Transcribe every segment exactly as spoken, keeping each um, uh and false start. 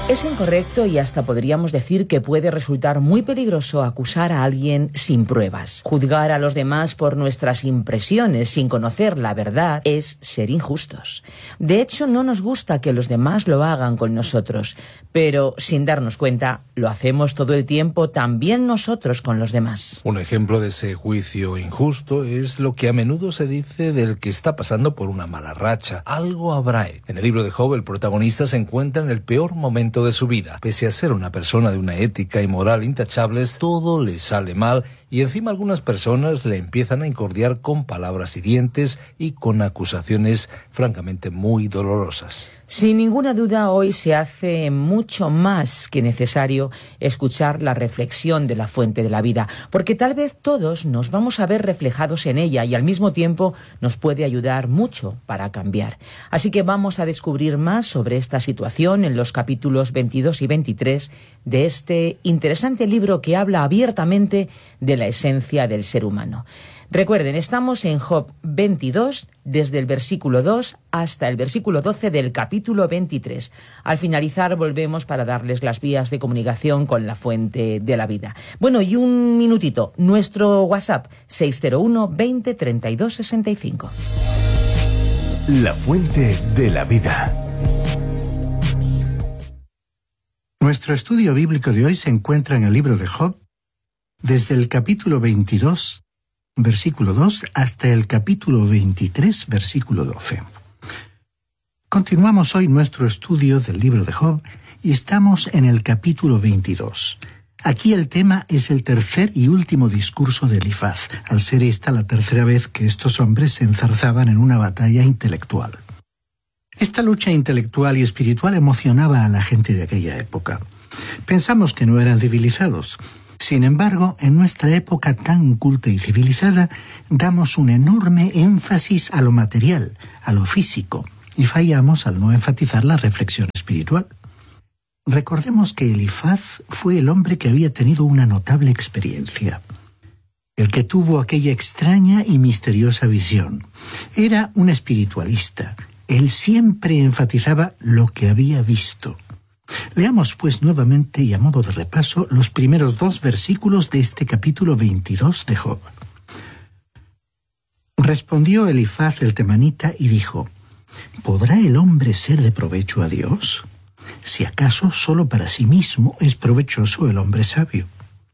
Es incorrecto y hasta podríamos decir que puede resultar muy peligroso acusar a alguien sin pruebas. Juzgar a los demás por nuestras impresiones sin conocer la verdad es ser injustos. De hecho, no nos gusta que los demás lo hagan con nosotros, pero sin darnos cuenta, lo hacemos todo el tiempo también nosotros con los demás. Un ejemplo de ese juicio injusto es lo que a menudo se dice del que está pasando por una mala racha. Algo habrá. En el libro de Job, el protagonista se encuentra en el peor momento de su vida. Pese a ser una persona de una ética y moral intachables, todo le sale mal y encima algunas personas le empiezan a incordiar con palabras hirientes y con acusaciones francamente muy dolorosas. Sin ninguna duda, hoy se hace mucho más que necesario escuchar la reflexión de la fuente de la vida, porque tal vez todos nos vamos a ver reflejados en ella y al mismo tiempo nos puede ayudar mucho para cambiar. Así que vamos a descubrir más sobre esta situación en los capítulos veintidós y veintitrés de este interesante libro que habla abiertamente de la esencia del ser humano. Recuerden, estamos en Job veintidós, desde el versículo dos hasta el versículo doce del capítulo veintitrés. Al finalizar volvemos para darles las vías de comunicación con la fuente de la vida. Bueno, y un minutito, nuestro WhatsApp seis cero uno, veinte, treinta y dos, sesenta y cinco. La fuente de la vida. Nuestro estudio bíblico de hoy se encuentra en el libro de Job, desde el capítulo veintidós, versículo dos, hasta el capítulo veintitrés, versículo doce. Continuamos hoy nuestro estudio del libro de Job y estamos en el capítulo veintidós. Aquí el tema es el tercer y último discurso de Elifaz, al ser esta la tercera vez que estos hombres se enzarzaban en una batalla intelectual. Esta lucha intelectual y espiritual emocionaba a la gente de aquella época. Pensamos que no eran civilizados. Sin embargo, en nuestra época tan culta y civilizada, damos un enorme énfasis a lo material, a lo físico, y fallamos al no enfatizar la reflexión espiritual. Recordemos que Elifaz fue el hombre que había tenido una notable experiencia, el que tuvo aquella extraña y misteriosa visión. Era un espiritualista. Él siempre enfatizaba lo que había visto. Leamos pues nuevamente y a modo de repaso los primeros dos versículos de este capítulo veintidós de Job. Respondió Elifaz el temanita y dijo: ¿podrá el hombre ser de provecho a Dios? Si acaso solo para sí mismo es provechoso el hombre sabio.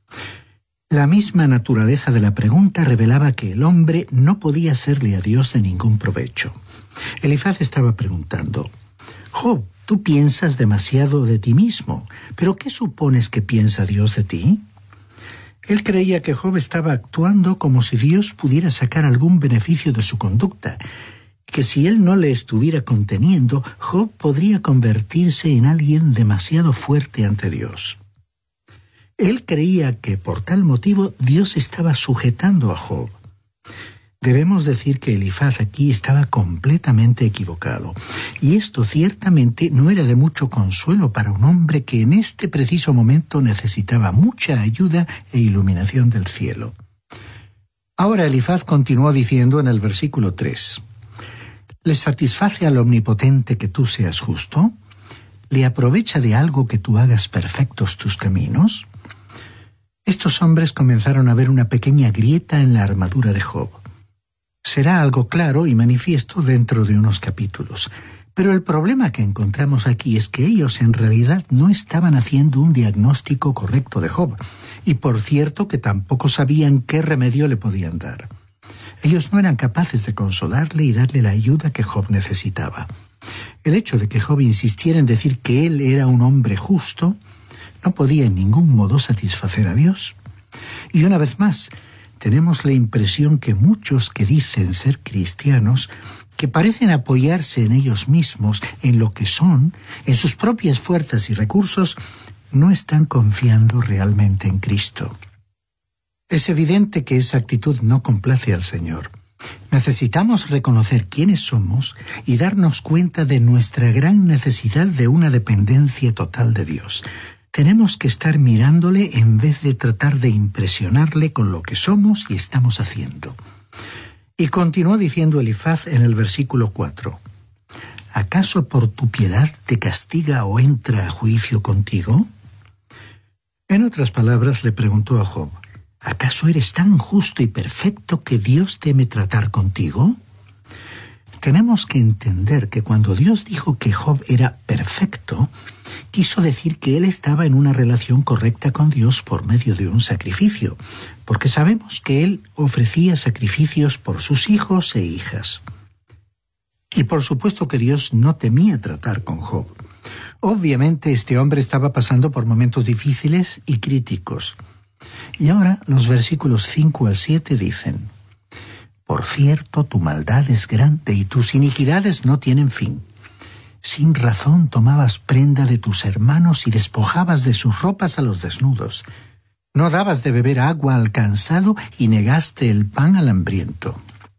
La misma naturaleza de la pregunta revelaba que el hombre no podía serle a Dios de ningún provecho. Elifaz estaba preguntando: Job, tú piensas demasiado de ti mismo, pero ¿qué supones que piensa Dios de ti? Él creía que Job estaba actuando como si Dios pudiera sacar algún beneficio de su conducta, que si él no le estuviera conteniendo, Job podría convertirse en alguien demasiado fuerte ante Dios. Él creía que por tal motivo Dios estaba sujetando a Job. Debemos decir que Elifaz aquí estaba completamente equivocado, y esto ciertamente no era de mucho consuelo para un hombre que en este preciso momento necesitaba mucha ayuda e iluminación del cielo. Ahora Elifaz continuó diciendo en el versículo tres: ¿le satisface al Omnipotente que tú seas justo? ¿Le aprovecha de algo que tú hagas perfectos tus caminos? Estos hombres comenzaron a ver una pequeña grieta en la armadura de Job. Será algo claro y manifiesto dentro de unos capítulos. Pero el problema que encontramos aquí es que ellos en realidad no estaban haciendo un diagnóstico correcto de Job, y por cierto que tampoco sabían qué remedio le podían dar. Ellos no eran capaces de consolarle y darle la ayuda que Job necesitaba. El hecho de que Job insistiera en decir que él era un hombre justo no podía en ningún modo satisfacer a Dios. Y una vez más, tenemos la impresión que muchos que dicen ser cristianos, que parecen apoyarse en ellos mismos, en lo que son, en sus propias fuerzas y recursos, no están confiando realmente en Cristo. Es evidente que esa actitud no complace al Señor. Necesitamos reconocer quiénes somos y darnos cuenta de nuestra gran necesidad de una dependencia total de Dios. Tenemos que estar mirándole en vez de tratar de impresionarle con lo que somos y estamos haciendo. Y continuó diciendo Elifaz en el versículo cuatro: ¿acaso por tu piedad te castiga o entra a juicio contigo? En otras palabras, le preguntó a Job, ¿acaso eres tan justo y perfecto que Dios teme tratar contigo? Tenemos que entender que cuando Dios dijo que Job era perfecto, quiso decir que él estaba en una relación correcta con Dios por medio de un sacrificio, porque sabemos que él ofrecía sacrificios por sus hijos e hijas. Y por supuesto que Dios no temía tratar con Job. Obviamente este hombre estaba pasando por momentos difíciles y críticos. Y ahora los versículos cinco al siete dicen: Por cierto, tu maldad es grande y tus iniquidades no tienen fin. Sin razón tomabas prenda de tus hermanos y despojabas de sus ropas a los desnudos. No dabas de beber agua al cansado y negaste el pan al hambriento.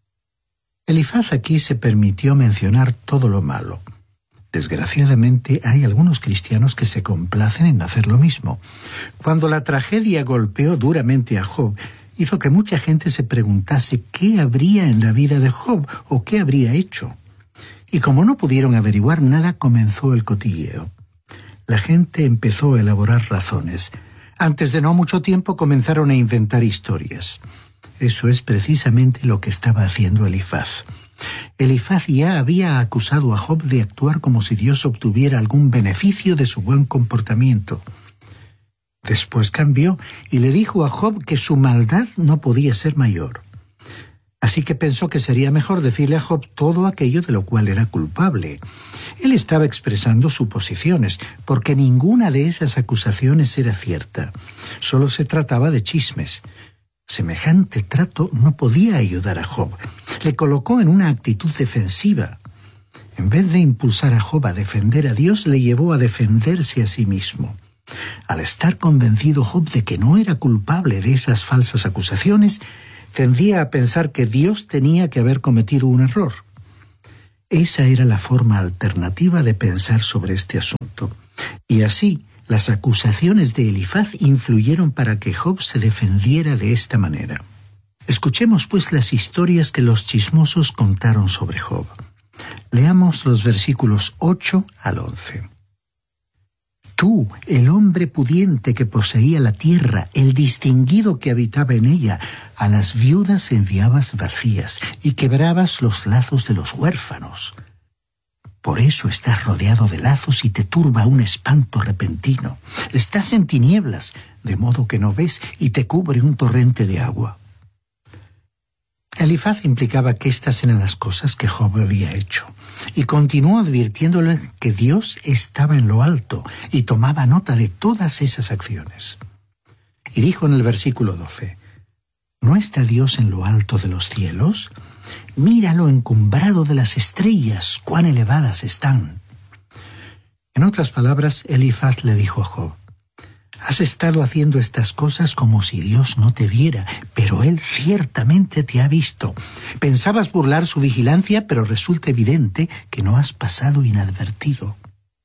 Elifaz aquí se permitió mencionar todo lo malo. Desgraciadamente hay algunos cristianos que se complacen en hacer lo mismo. Cuando la tragedia golpeó duramente a Job, hizo que mucha gente se preguntase qué habría en la vida de Job o qué habría hecho. Y como no pudieron averiguar nada, comenzó el cotilleo. La gente empezó a elaborar razones. Antes de no mucho tiempo comenzaron a inventar historias. Eso es precisamente lo que estaba haciendo Elifaz. Elifaz ya había acusado a Job de actuar como si Dios obtuviera algún beneficio de su buen comportamiento. Después cambió y le dijo a Job que su maldad no podía ser mayor. Así que pensó que sería mejor decirle a Job todo aquello de lo cual era culpable. Él estaba expresando suposiciones, porque ninguna de esas acusaciones era cierta. Solo se trataba de chismes. Semejante trato no podía ayudar a Job. Le colocó en una actitud defensiva. En vez de impulsar a Job a defender a Dios, le llevó a defenderse a sí mismo. Al estar convencido Job de que no era culpable de esas falsas acusaciones, tendía a pensar que Dios tenía que haber cometido un error. Esa era la forma alternativa de pensar sobre este asunto. Y así, las acusaciones de Elifaz influyeron para que Job se defendiera de esta manera. Escuchemos pues las historias que los chismosos contaron sobre Job. Leamos los versículos ocho al once. Tú, el hombre pudiente que poseía la tierra, el distinguido que habitaba en ella, a las viudas enviabas vacías y quebrabas los lazos de los huérfanos. Por eso estás rodeado de lazos y te turba un espanto repentino. Estás en tinieblas, de modo que no ves, y te cubre un torrente de agua. Elifaz implicaba que estas eran las cosas que Job había hecho, y continuó advirtiéndole que Dios estaba en lo alto y tomaba nota de todas esas acciones. Y dijo en el versículo doce, ¿no está Dios en lo alto de los cielos? Míralo encumbrado de las estrellas, cuán elevadas están. En otras palabras, Elifaz le dijo a Job, has estado haciendo estas cosas como si Dios no te viera, pero Él ciertamente te ha visto. Pensabas burlar su vigilancia, pero resulta evidente que no has pasado inadvertido.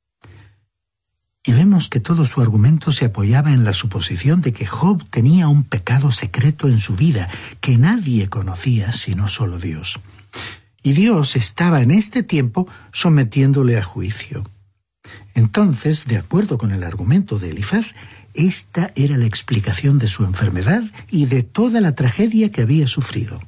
Y vemos que todo su argumento se apoyaba en la suposición de que Job tenía un pecado secreto en su vida que nadie conocía sino solo Dios. Y Dios estaba en este tiempo sometiéndole a juicio. Entonces, de acuerdo con el argumento de Elifaz, esta era la explicación de su enfermedad y de toda la tragedia que había sufrido.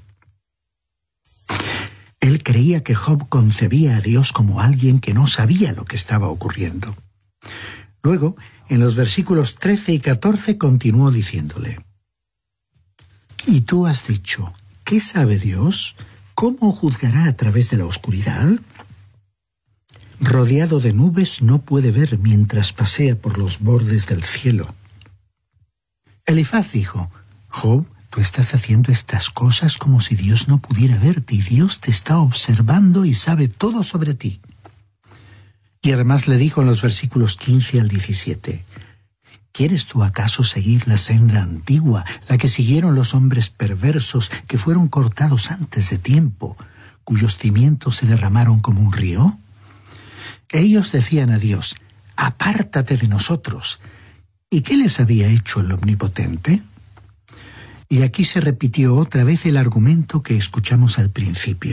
Él creía que Job concebía a Dios como alguien que no sabía lo que estaba ocurriendo. Luego, en los versículos trece y catorce, continuó diciéndole, «¿Y tú has dicho, ¿qué sabe Dios? ¿Cómo juzgará a través de la oscuridad? Rodeado de nubes no puede ver mientras pasea por los bordes del cielo». Elifaz dijo, «Job, tú estás haciendo estas cosas como si Dios no pudiera verte, y Dios te está observando y sabe todo sobre ti». Y además le dijo en los versículos quince al diecisiete, ¿quieres tú acaso seguir la senda antigua, la que siguieron los hombres perversos que fueron cortados antes de tiempo, cuyos cimientos se derramaron como un río? Ellos decían a Dios, apártate de nosotros. ¿Y qué les había hecho el Omnipotente? Y aquí se repitió otra vez el argumento que escuchamos al principio.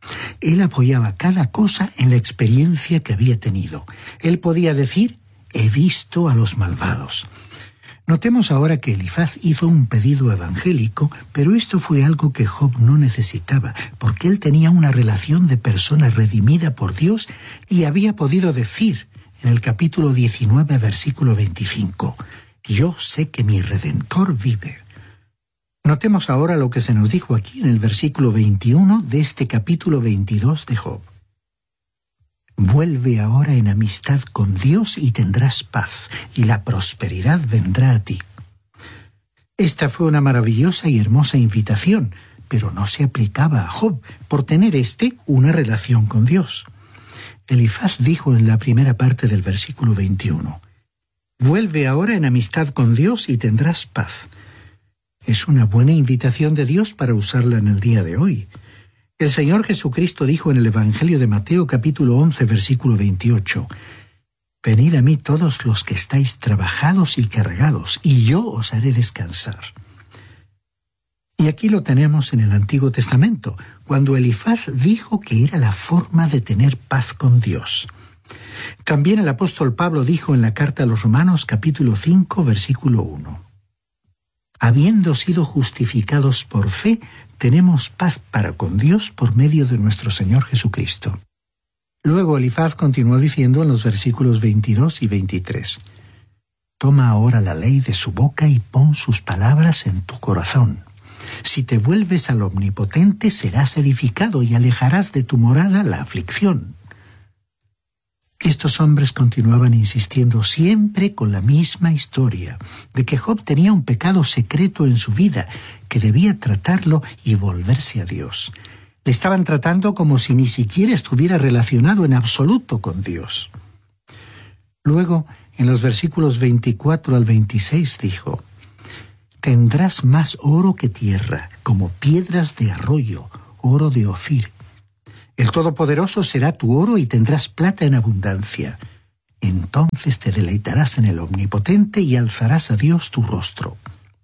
Él apoyaba cada cosa en la experiencia que había tenido. Él podía decir, he visto a los malvados. Notemos ahora que Elifaz hizo un pedido evangélico, pero esto fue algo que Job no necesitaba, porque él tenía una relación de persona redimida por Dios y había podido decir en el capítulo diecinueve, versículo veinticinco, yo sé que mi Redentor vive. Notemos ahora lo que se nos dijo aquí en el versículo veintiuno de este capítulo veintidós de Job. Vuelve ahora en amistad con Dios y tendrás paz, y la prosperidad vendrá a ti. Esta fue una maravillosa y hermosa invitación, pero no se aplicaba a Job, por tener éste una relación con Dios. Elifaz dijo en la primera parte del versículo veintiuno, vuelve ahora en amistad con Dios y tendrás paz. Es una buena invitación de Dios para usarla en el día de hoy. El Señor Jesucristo dijo en el Evangelio de Mateo capítulo once, versículo veintiocho, venid a mí todos los que estáis trabajados y cargados, y yo os haré descansar. Y aquí lo tenemos en el Antiguo Testamento, cuando Elifaz dijo que era la forma de tener paz con Dios. También el apóstol Pablo dijo en la carta a los Romanos capítulo cinco, versículo uno, habiendo sido justificados por fe, tenemos paz para con Dios por medio de nuestro Señor Jesucristo. Luego Elifaz continuó diciendo en los versículos veintidós y veintitrés, toma ahora la ley de su boca y pon sus palabras en tu corazón. Si te vuelves al Omnipotente, serás edificado y alejarás de tu morada la aflicción. Estos hombres continuaban insistiendo siempre con la misma historia, de que Job tenía un pecado secreto en su vida, que debía tratarlo y volverse a Dios. Le estaban tratando como si ni siquiera estuviera relacionado en absoluto con Dios. Luego, en los versículos veinticuatro al veintiséis dijo, tendrás más oro que tierra, como piedras de arroyo, oro de Ofir. El Todopoderoso será tu oro y tendrás plata en abundancia. Entonces te deleitarás en el Omnipotente y alzarás a Dios tu rostro.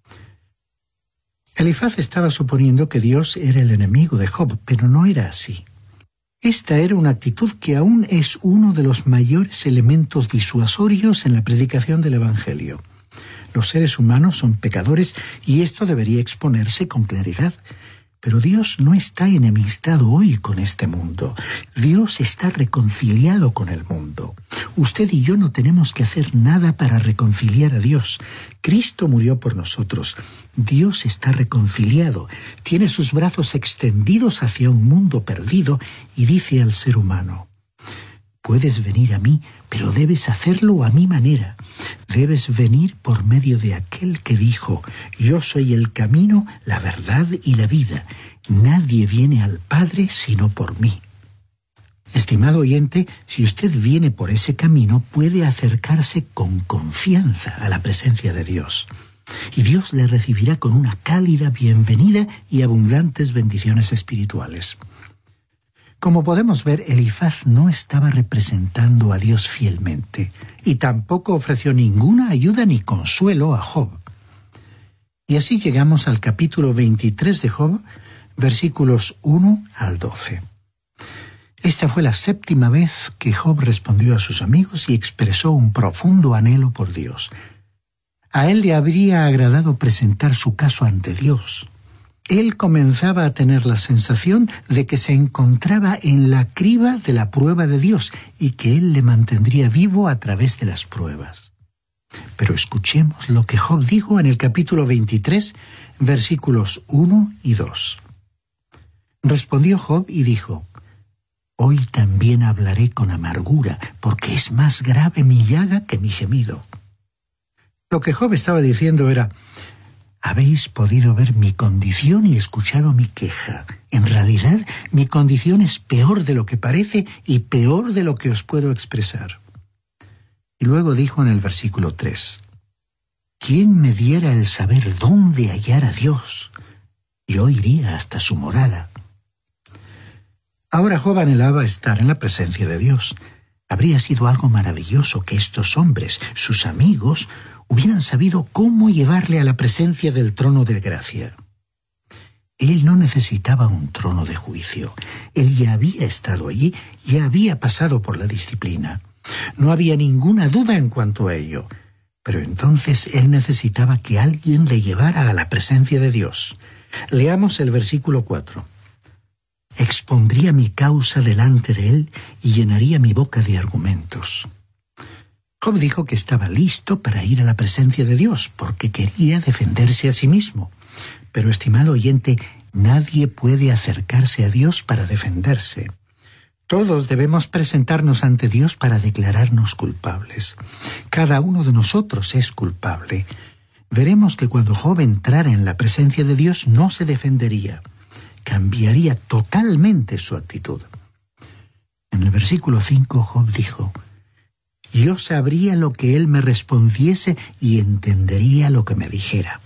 Elifaz estaba suponiendo que Dios era el enemigo de Job, pero no era así. Esta era una actitud que aún es uno de los mayores elementos disuasorios en la predicación del Evangelio. Los seres humanos son pecadores y esto debería exponerse con claridad. Pero Dios no está enemistado hoy con este mundo. Dios está reconciliado con el mundo. Usted y yo no tenemos que hacer nada para reconciliar a Dios. Cristo murió por nosotros. Dios está reconciliado. Tiene sus brazos extendidos hacia un mundo perdido y dice al ser humano, puedes venir a mí, pero debes hacerlo a mi manera. Debes venir por medio de aquel que dijo, yo soy el camino, la verdad y la vida. Nadie viene al Padre sino por mí. Estimado oyente, si usted viene por ese camino, puede acercarse con confianza a la presencia de Dios. Y Dios le recibirá con una cálida bienvenida y abundantes bendiciones espirituales. Como podemos ver, Elifaz no estaba representando a Dios fielmente y tampoco ofreció ninguna ayuda ni consuelo a Job. Y así llegamos al capítulo veintitrés de Job, versículos uno al doce. Esta fue la séptima vez que Job respondió a sus amigos y expresó un profundo anhelo por Dios. A él le habría agradado presentar su caso ante Dios. Él comenzaba a tener la sensación de que se encontraba en la criba de la prueba de Dios y que Él le mantendría vivo a través de las pruebas. Pero escuchemos lo que Job dijo en el capítulo veintitrés, versículos uno y dos. Respondió Job y dijo, hoy también hablaré con amargura, porque es más grave mi llaga que mi gemido. Lo que Job estaba diciendo era, habéis podido ver mi condición y escuchado mi queja. En realidad, mi condición es peor de lo que parece y peor de lo que os puedo expresar. Y luego dijo en el versículo tres, ¿quién me diera el saber dónde hallar a Dios? Yo iría hasta su morada. Ahora Job anhelaba estar en la presencia de Dios. Habría sido algo maravilloso que estos hombres, sus amigos, hubieran sabido cómo llevarle a la presencia del trono de gracia. Él no necesitaba un trono de juicio. Él ya había estado allí, ya había pasado por la disciplina. No había ninguna duda en cuanto a ello. Pero entonces él necesitaba que alguien le llevara a la presencia de Dios. Leamos el versículo cuatro. Expondría mi causa delante de él y llenaría mi boca de argumentos. Job dijo que estaba listo para ir a la presencia de Dios porque quería defenderse a sí mismo. Pero, estimado oyente, nadie puede acercarse a Dios para defenderse. Todos debemos presentarnos ante Dios para declararnos culpables. Cada uno de nosotros es culpable. Veremos que cuando Job entrara en la presencia de Dios no se defendería. Cambiaría totalmente su actitud. En el versículo cinco, Job dijo: yo sabría lo que él me respondiese y entendería lo que me dijera.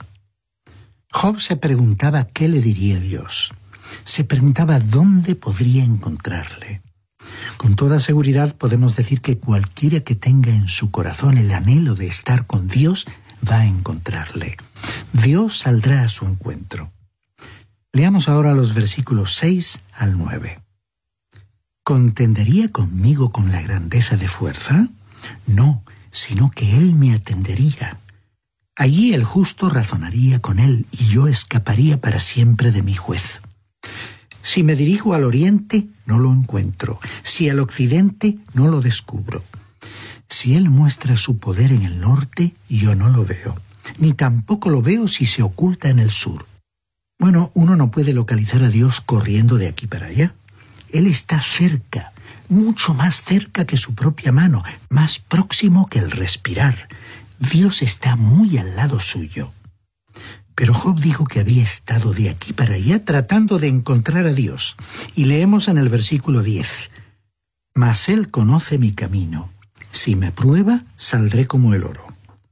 Job se preguntaba qué le diría Dios. Se preguntaba dónde podría encontrarle. Con toda seguridad podemos decir que cualquiera que tenga en su corazón el anhelo de estar con Dios va a encontrarle. Dios saldrá a su encuentro. Leamos ahora los versículos seis al nueve. ¿Contendería conmigo con la grandeza de fuerza? No, sino que él me atendería. Allí el justo razonaría con él y yo escaparía para siempre de mi juez. Si me dirijo al oriente, no lo encuentro. Si al occidente, no lo descubro. Si él muestra su poder en el norte, yo no lo veo. Ni tampoco lo veo si se oculta en el sur. Bueno, uno no puede localizar a Dios corriendo de aquí para allá. Él está cerca, mucho más cerca que su propia mano, más próximo que el respirar. Dios está muy al lado suyo. Pero Job dijo que había estado de aquí para allá tratando de encontrar a Dios. Y leemos en el versículo diez. Mas él conoce mi camino. Si me prueba, saldré como el oro.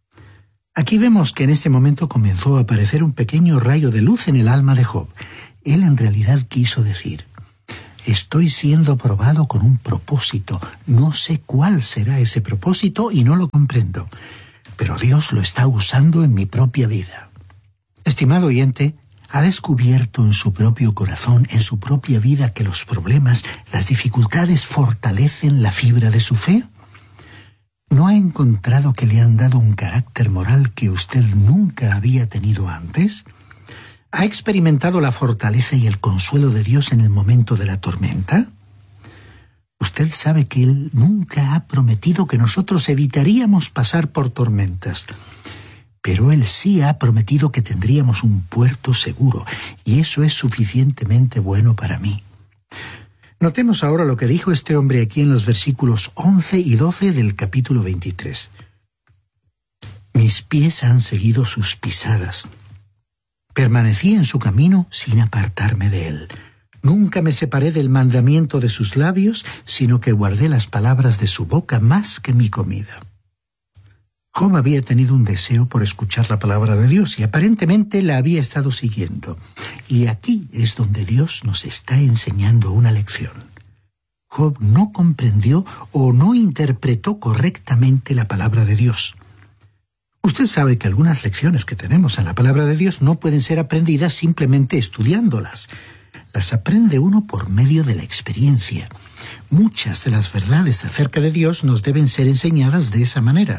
Aquí vemos que en este momento comenzó a aparecer un pequeño rayo de luz en el alma de Job. Él en realidad quiso decir: estoy siendo probado con un propósito. No sé cuál será ese propósito y no lo comprendo. Pero Dios lo está usando en mi propia vida. Estimado oyente, ¿ha descubierto en su propio corazón, en su propia vida, que los problemas, las dificultades fortalecen la fibra de su fe? ¿No ha encontrado que le han dado un carácter moral que usted nunca había tenido antes? ¿Ha experimentado la fortaleza y el consuelo de Dios en el momento de la tormenta? Usted sabe que Él nunca ha prometido que nosotros evitaríamos pasar por tormentas, pero Él sí ha prometido que tendríamos un puerto seguro, y eso es suficientemente bueno para mí. Notemos ahora lo que dijo este hombre aquí en los versículos once y doce del capítulo veintitrés. Mis pies han seguido sus pisadas. Permanecí en su camino sin apartarme de él. Nunca me separé del mandamiento de sus labios, sino que guardé las palabras de su boca más que mi comida. Job había tenido un deseo por escuchar la palabra de Dios y aparentemente la había estado siguiendo. Y aquí es donde Dios nos está enseñando una lección. Job no comprendió o no interpretó correctamente la palabra de Dios. Usted sabe que algunas lecciones que tenemos en la palabra de Dios no pueden ser aprendidas simplemente estudiándolas. Las aprende uno por medio de la experiencia. Muchas de las verdades acerca de Dios nos deben ser enseñadas de esa manera.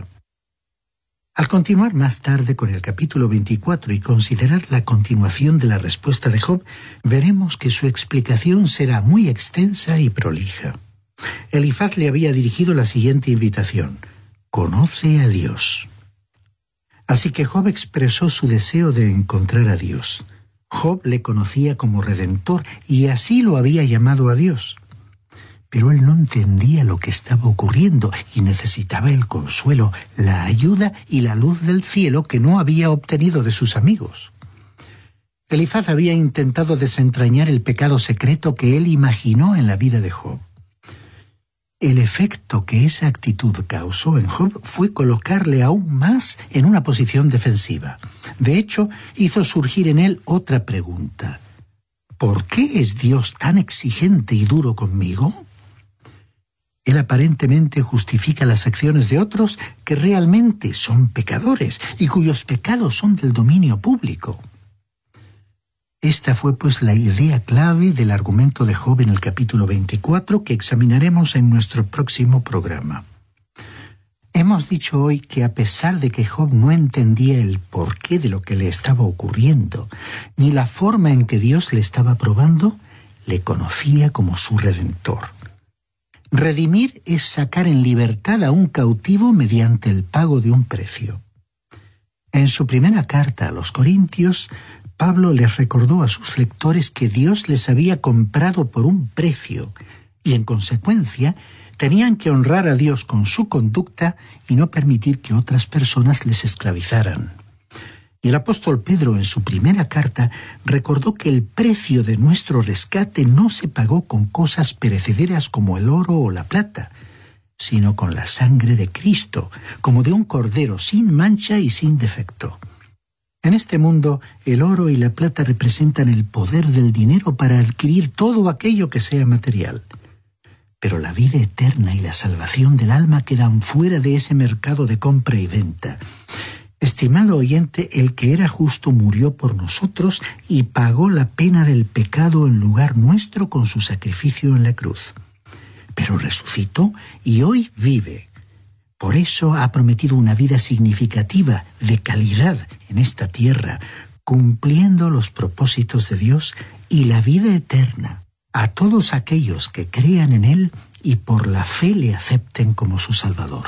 Al continuar más tarde con el capítulo veinticuatro y considerar la continuación de la respuesta de Job, veremos que su explicación será muy extensa y prolija. Elifaz le había dirigido la siguiente invitación: conoce a Dios. Así que Job expresó su deseo de encontrar a Dios. Job le conocía como Redentor y así lo había llamado a Dios. Pero él no entendía lo que estaba ocurriendo y necesitaba el consuelo, la ayuda y la luz del cielo que no había obtenido de sus amigos. Elifaz había intentado desentrañar el pecado secreto que él imaginó en la vida de Job. El efecto que esa actitud causó en Job fue colocarle aún más en una posición defensiva. De hecho, hizo surgir en él otra pregunta: ¿por qué es Dios tan exigente y duro conmigo? Él aparentemente justifica las acciones de otros que realmente son pecadores y cuyos pecados son del dominio público. Esta fue pues la idea clave del argumento de Job en el capítulo veinticuatro que examinaremos en nuestro próximo programa. Hemos dicho hoy que a pesar de que Job no entendía el porqué de lo que le estaba ocurriendo, ni la forma en que Dios le estaba probando, le conocía como su Redentor. Redimir es sacar en libertad a un cautivo mediante el pago de un precio. En su primera carta a los Corintios, Pablo les recordó a sus lectores que Dios les había comprado por un precio y, en consecuencia, tenían que honrar a Dios con su conducta y no permitir que otras personas les esclavizaran. Y el apóstol Pedro, en su primera carta, recordó que el precio de nuestro rescate no se pagó con cosas perecederas como el oro o la plata, sino con la sangre de Cristo, como de un cordero sin mancha y sin defecto. En este mundo, el oro y la plata representan el poder del dinero para adquirir todo aquello que sea material. Pero la vida eterna y la salvación del alma quedan fuera de ese mercado de compra y venta. Estimado oyente, el que era justo murió por nosotros y pagó la pena del pecado en lugar nuestro con su sacrificio en la cruz. Pero resucitó y hoy vive. Por eso ha prometido una vida significativa, de calidad, en esta tierra, cumpliendo los propósitos de Dios y la vida eterna a todos aquellos que crean en Él y por la fe le acepten como su Salvador.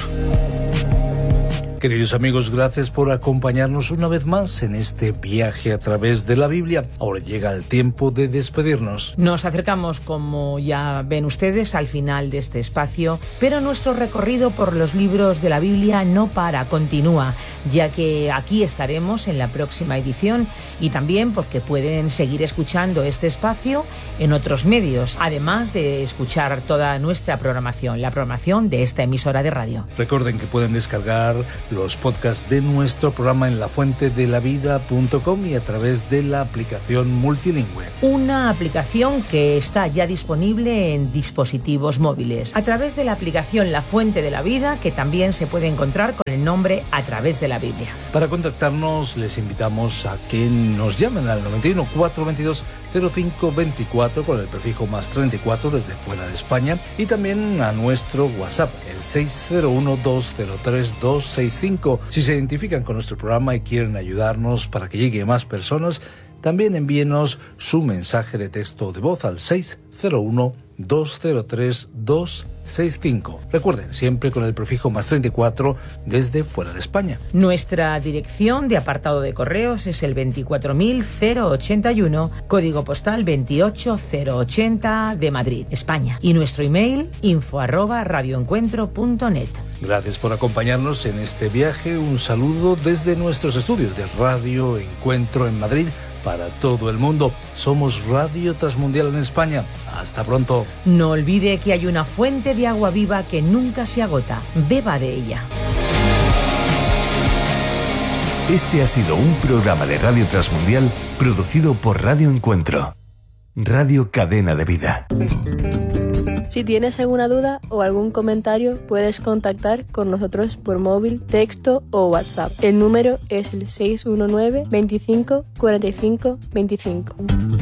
Queridos amigos, gracias por acompañarnos una vez más en este viaje a través de la Biblia. Ahora llega el tiempo de despedirnos. Nos acercamos, como ya ven ustedes, al final de este espacio, pero nuestro recorrido por los libros de la Biblia no para, continúa, ya que aquí estaremos en la próxima edición y también porque pueden seguir escuchando este espacio en otros medios, además de escuchar toda nuestra programación, la programación de esta emisora de radio. Recuerden que pueden descargar los podcasts de nuestro programa en la fuente de la vida punto com y a través de la aplicación multilingüe. Una aplicación que está ya disponible en dispositivos móviles, a través de la aplicación La Fuente de la Vida, que también se puede encontrar con el nombre A Través de la Biblia. Para contactarnos, les invitamos a que nos llamen al noventa y uno, cuatrocientos veintidós, cero cinco veinticuatro con el prefijo más treinta y cuatro desde fuera de España, y también a nuestro WhatsApp, el seis cero uno, dos cero tres, dos seis cinco. Si se identifican con nuestro programa y quieren ayudarnos para que llegue a más personas, también envíenos su mensaje de texto o de voz al seis cero uno, dos cero tres, dos seis cinco. Recuerden, siempre con el prefijo más treinta y cuatro desde fuera de España. Nuestra dirección de apartado de correos es el veinticuatro mil ochenta y uno, código postal veintiocho mil ochenta de Madrid, España. Y nuestro email, info arroba radioencuentro punto net. Gracias por acompañarnos en este viaje. Un saludo desde nuestros estudios de Radio Encuentro en Madrid para todo el mundo. Somos Radio Transmundial en España. Hasta pronto. No olvide que hay una fuente de agua viva que nunca se agota. Beba de ella. Este ha sido un programa de Radio Transmundial producido por Radio Encuentro. Radio Cadena de Vida. Si tienes alguna duda o algún comentario, puedes contactar con nosotros por móvil, texto o WhatsApp. El número es el seis uno nueve, veinticinco, cuarenta y cinco, veinticinco.